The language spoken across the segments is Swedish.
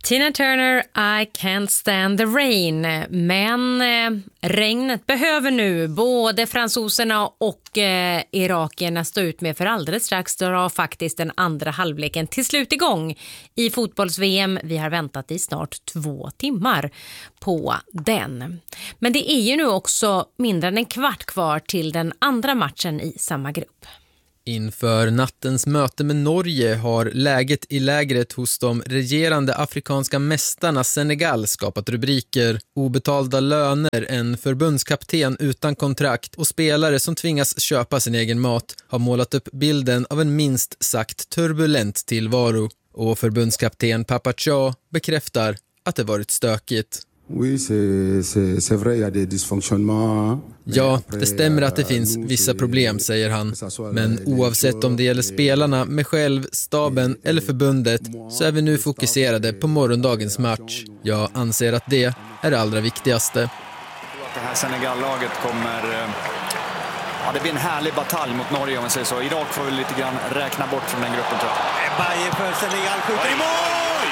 Tina Turner, I can't stand the rain. Men regnet behöver nu både fransoserna och irakierna stå ut med, för alldeles strax drar faktiskt den andra halvleken till slut igång i fotbolls-VM. Vi har väntat i snart 2 timmar på den. Men det är ju nu också mindre än en kvart kvar till den andra matchen i samma grupp. Inför nattens möte med Norge har läget i lägret hos de regerande afrikanska mästarna Senegal skapat rubriker. Obetalda löner, en förbundskapten utan kontrakt och spelare som tvingas köpa sin egen mat har målat upp bilden av en minst sagt turbulent tillvaro. Och förbundskapten Papa Thiaw bekräftar att det varit stökigt. Ja, det stämmer att det finns vissa problem, säger han. Men oavsett om det gäller spelarna, mig själv, staben eller förbundet, så är vi nu fokuserade på morgondagens match. Jag anser att det är det allra viktigaste. Det här Senegal-laget kommer... Ja, det blir en härlig batalj mot Norge, om man säger så. Irak får vi lite grann räkna bort från den gruppen, tror jag. Baje för Senegal skjuter i mål!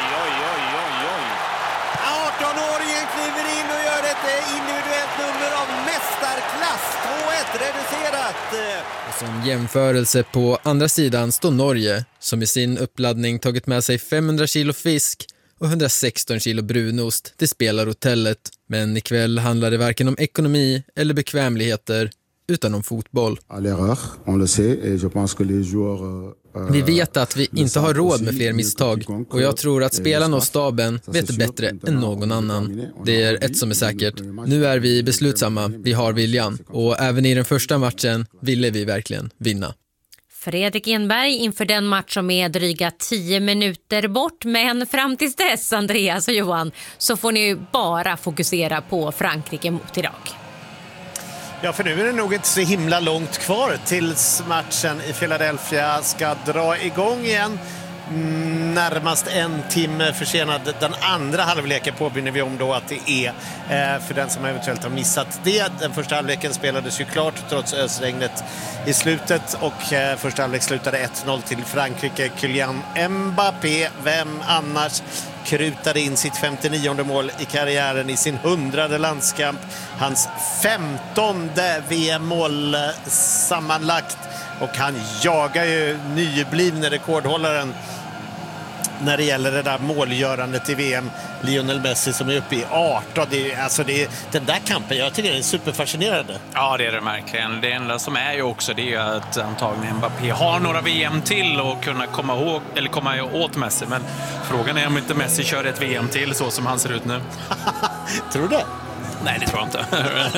18-åringen kliver in och gör ett individuellt nummer av mästarklass. 2-1 reducerat. Och som jämförelse på andra sidan står Norge, som i sin uppladdning tagit med sig 500 kilo fisk och 116 kilo brunost till spelarhotellet. Men ikväll handlar det varken om ekonomi eller bekvämligheter, utan om fotboll. Vi vet att vi inte har råd med fler misstag, och jag tror att spelarna och staben vet det bättre än någon annan. Det är ett som är säkert. Nu är vi beslutsamma, vi har viljan, och även i den första matchen ville vi verkligen vinna. Fredrik Enberg inför den match som är dryga 10 minuter bort, men fram tills dess, Andreas och Johan, så får ni bara fokusera på Frankrike mot Irak. Ja, för nu är det nog inte så himla långt kvar tills matchen i Philadelphia ska dra igång igen. Närmast 1 timme försenad. Den andra halvleken påbörjar vi om då att det är för den som eventuellt har missat det. Den första halvleken spelades ju klart trots ösregnet i slutet, och första halvlek slutade 1-0 till Frankrike. Kylian Mbappé, vem annars, krutade in sitt 59:e mål i karriären i sin 100:e landskamp. Hans 15:e VM-mål sammanlagt, och han jagar ju nyblivne rekordhållaren när det gäller det där målgörandet i VM, Lionel Messi, som är uppe i 18. Den där kampen, jag tycker det är superfascinerande. Ja, det är det verkligen. Det enda som är ju också, det är ju att antagligen Mbappé har några VM till och kunna komma åt Messi. Men frågan är om inte Messi kör ett VM till så som han ser ut nu. Tror du det? Nej, det tror jag inte.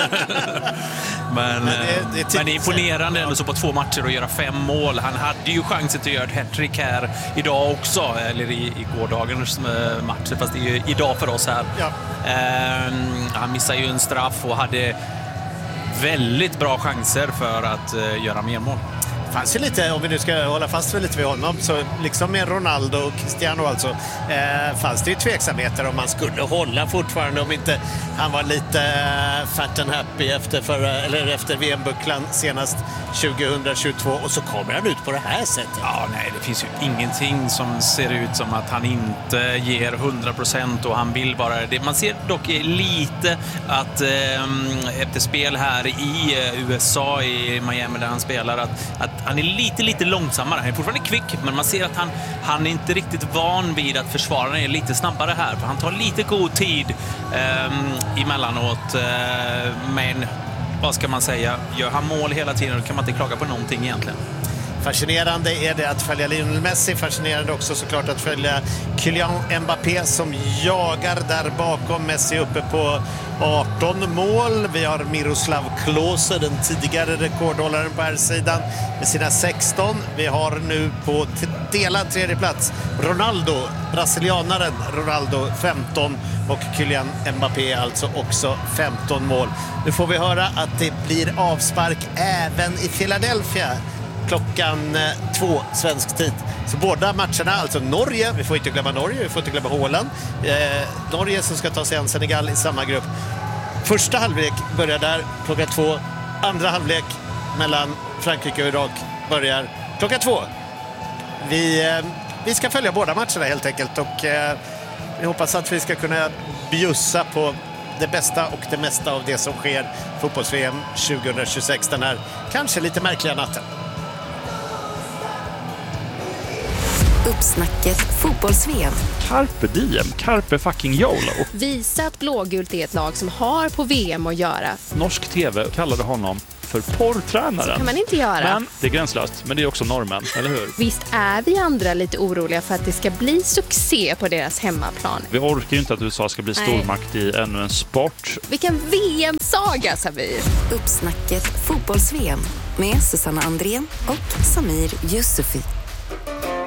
Men det är imponerande ändå så på 2 matcher att göra 5 mål. Han hade ju chansen att göra ett hattrick här idag också, eller i gårdagens match, fast det är ju idag för oss här. Ja. Han missade ju en straff och hade väldigt bra chanser för att göra mer mål. Fanns ju lite, om vi nu ska hålla fast lite vid honom, så liksom med Ronaldo och Cristiano alltså, fanns det ju tveksamheter om man skulle hålla fortfarande, om inte han var lite fat and happy efter VM-bucklan senast 2022, och så kommer han ut på det här sättet. Ja, nej, det finns ju ingenting som ser ut som att han inte ger 100% och han vill bara det. Man ser dock lite att efter spel här i USA, i Miami där han spelar, att han är lite långsammare. Han är fortfarande kvick, men man ser att han är inte riktigt van vid att försvararna är lite snabbare här. För han tar lite god tid emellanåt. Men vad ska man säga? Gör han mål hela tiden, då kan man inte klaga på någonting egentligen. Fascinerande är det att följa Lionel Messi. Fascinerande också såklart att följa Kylian Mbappé som jagar där bakom. Messi uppe på 18 mål. Vi har Miroslav Klose, den tidigare rekordhållaren på här sidan, med sina 16. Vi har nu på delad 3:e plats Ronaldo, brasilianaren Ronaldo, 15, och Kylian Mbappé alltså också 15 mål. Nu får vi höra att det blir avspark även i Philadelphia klockan 2 svensk tid. Så båda matcherna, alltså Norge, vi får inte glömma Norge, vi får inte glömma Håland. Norge som ska ta sig an Senegal i samma grupp. Första halvlek börjar där klockan 2. Andra halvlek mellan Frankrike och Irak börjar klockan 2. Vi ska följa båda matcherna helt enkelt, och Vi hoppas att vi ska kunna bjussa på det bästa och det mesta av det som sker fotbolls-VM 2026 den här kanske lite märkliga natten. Uppsnacket fotbolls-VM. Carpe diem, carpe fucking YOLO. Visa att blågult är ett lag som har på VM att göra. Norsk TV kallade honom för porrtränaren. Det kan man inte göra. Men det är gränslöst, men det är också normen, eller hur? Visst är vi andra lite oroliga för att det ska bli succé på deras hemmaplan. Vi orkar ju inte att USA ska bli stormakt i ännu en sport. Vilken VM-saga, Samir! Uppsnacket fotbolls-VM med Susanna Andrén och Samir Yusufi.